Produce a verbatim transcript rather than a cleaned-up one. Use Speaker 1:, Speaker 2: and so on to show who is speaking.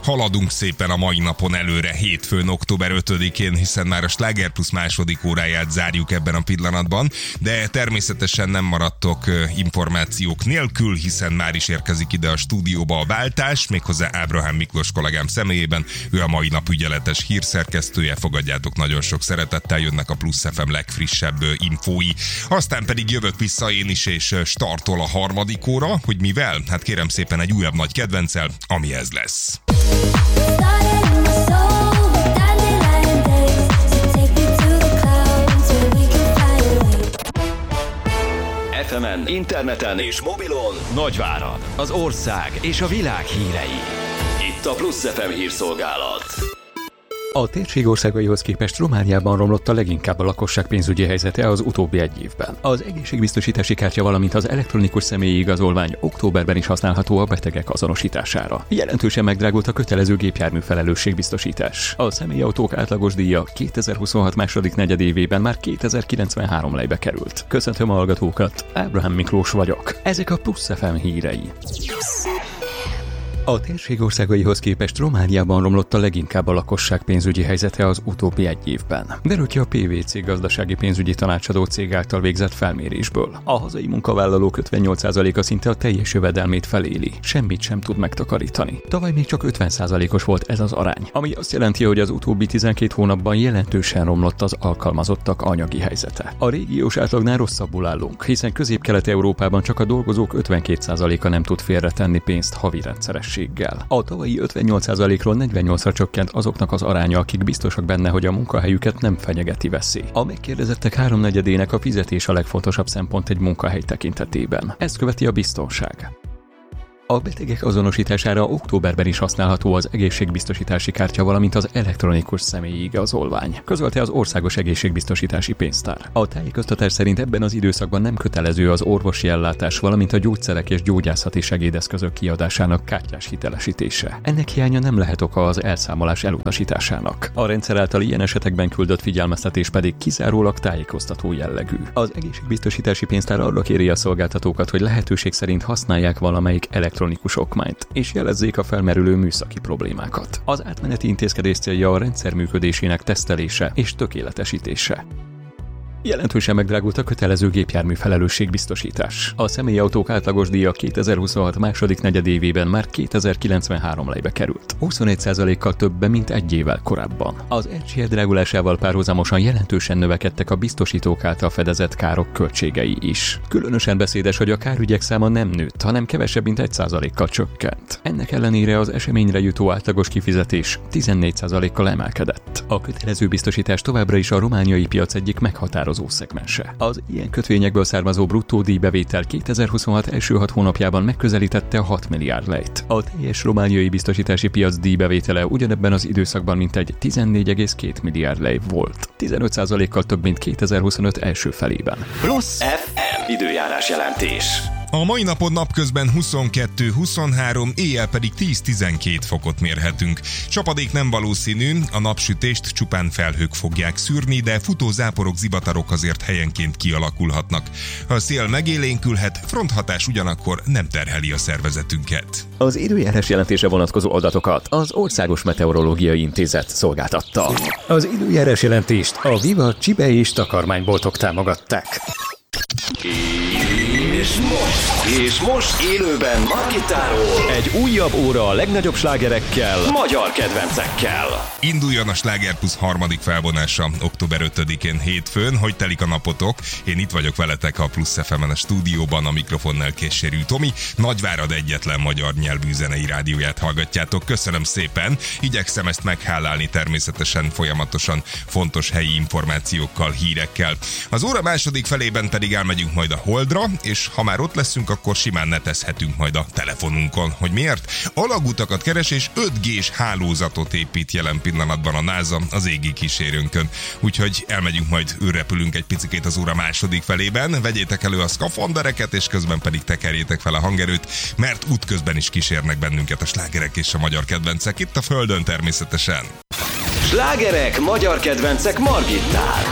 Speaker 1: Haladunk szépen a mai napon előre, hétfőn, október ötödikén, hiszen már a Sláger Plus második óráját zárjuk ebben a pillanatban, de természetesen nem maradtok információk nélkül, hiszen már is érkezik ide a stúdióba a váltás, méghozzá Ábrahám Miklós kollégám személyében. Ő a mai nap ügyeletes hírszerkesztője, fogadjátok nagyon sok szeretettel, jönnek a Plusz ef em legfrissebb infói. Aztán pedig jövök vissza én is, és startol a harmadik óra, hogy mivel? Hát kérem szépen egy újabb nagy kedvenccel, ami ez lesz.
Speaker 2: ef emen, interneten és mobilon Nagyvárad, az ország és a világ hírei. Itt a Plusz ef em hírszolgálat.
Speaker 3: A térség országaihoz képest Romániában romlott a leginkább a lakosság pénzügyi helyzete az utóbbi egy évben. Az egészségbiztosítási kártya, valamint az elektronikus személyi igazolvány októberben is használható a betegek azonosítására. Jelentősen megdrágult a kötelező gépjármű felelősségbiztosítás. A személyautók átlagos díja kétezer-huszonhat második negyedévében már kétezer-kilencvenhárom lejbe került. Köszöntöm a hallgatókat, Ábrahám Miklós vagyok. Ezek a Plusz ef em hírei. A térség országaihoz képest Romániában romlott a leginkább a lakosság pénzügyi helyzete az utóbbi egy évben. Derül ki a pé vé cé gazdasági pénzügyi tanácsadó cég által végzett felmérésből. A hazai munkavállalók ötvennyolc százaléka szinte a teljes jövedelmét feléli, semmit sem tud megtakarítani. Tavaly még csak ötven százalékos volt ez az arány, ami azt jelenti, hogy az utóbbi tizenkét hónapban jelentősen romlott az alkalmazottak anyagi helyzete. A régiós átlagnál rosszabbul állunk, hiszen Közép-Kelet-Európában csak a dolgozók ötvenkét százaléka nem tud félretenni pénzt havi rendszeres. A tavalyi ötvennyolc százalékról negyvennyolcra csökkent azoknak az aránya, akik biztosak benne, hogy a munkahelyüket nem fenyegeti veszély. A megkérdezettek háromnegyedének a fizetés a legfontosabb szempont egy munkahely tekintetében. Ezt követi a biztonság. A betegek azonosítására októberben is használható az egészségbiztosítási kártya, valamint az elektronikus személyi igazolvány, közölte az Országos Egészségbiztosítási Pénztár. A tájékoztatás szerint ebben az időszakban nem kötelező az orvosi ellátás, valamint a gyógyszerek és gyógyászati segédeszközök kiadásának kártyás hitelesítése. Ennek hiánya nem lehet oka az elszámolás elutasításának. A rendszer által ilyen esetekben küldött figyelmeztetés pedig kizárólag tájékoztató jellegű. Az Egészségbiztosítási Pénztár arra kéri a szolgáltatókat, hogy lehetőség szerint használják valamelyik elektronikus okmányt, és jelezzék a felmerülő műszaki problémákat. Az átmeneti intézkedés célja a rendszer működésének tesztelése és tökéletesítése. Jelentősen megdrágult a kötelező gépjármű felelősségbiztosítás. A személyautók átlagos díja kétezer-huszonhat második negyedévében már kétezer-kilencvenhárom lejbe került. huszonegy százalékkal többen, mint egy évvel korábban. Az er gé e drágulásával párhuzamosan jelentősen növekedtek a biztosítók által fedezett károk költségei is. Különösen beszédes, hogy a kárügyek száma nem nőtt, hanem kevesebb, mint egy százalékkal csökkent. Ennek ellenére az eseményre jutó átlagos kifizetés tizennégy százalékkal emelkedett. A kötelező biztosítás továbbra is a romániai piac egyik meghatározó szegmense. Az ilyen kötvényekből származó bruttó díjbevétel kétezer-huszonhat első hat hónapjában megközelítette a hat milliárd lejt. A teljes romániai biztosítási piac díjbevétele ugyanebben az időszakban mintegy tizennégy egész két milliárd lej volt. tizenöt százalékkal több, mint kétezer-huszonöt első felében.
Speaker 2: Plusz ef em időjárás jelentés.
Speaker 1: A mai napon napközben huszonkettő huszonhárom, éjjel pedig tíz-tizenkét fokot mérhetünk. Csapadék nem valószínű, a napsütést csupán felhők fogják szűrni, de futó záporok, zivatarok azért helyenként kialakulhatnak. A szél megélénkülhet, fronthatás ugyanakkor nem terheli a szervezetünket.
Speaker 3: Az időjárás jelentése vonatkozó adatokat az Országos Meteorológiai Intézet szolgáltatta. Az időjárás jelentést a Viva csibe és takarmányboltok támogatták.
Speaker 2: És most, és most élőben Margittáról egy újabb óra a legnagyobb slágerekkel, magyar kedvencekkel.
Speaker 1: Induljon a Sláger Plus harmadik felvonása október ötödikén hétfőn. Hogy telik a napotok? Én itt vagyok veletek a Plusz ef emen a stúdióban, a mikrofonnál Késserű Tomi. Nagyvárad egyetlen magyar nyelvű zenei rádióját hallgatjátok. Köszönöm szépen. Igyekszem ezt meghálálni természetesen folyamatosan fontos helyi információkkal, hírekkel. Az óra második felében pedig elmegyünk majd a Holdra, és ha már ott leszünk, akkor simán netezhetünk majd a telefonunkon. Hogy miért? Alagutakat keres és öt gés hálózatot épít jelen pillanatban a NASA az égi kísérőnkön. Úgyhogy elmegyünk majd, űrrepülünk egy picikét az óra második felében. Vegyétek elő a szkafandereket, és közben pedig tekerjétek fel a hangerőt, mert útközben is kísérnek bennünket a slágerek és a magyar kedvencek itt a Földön természetesen.
Speaker 2: Slágerek, magyar kedvencek Margittán.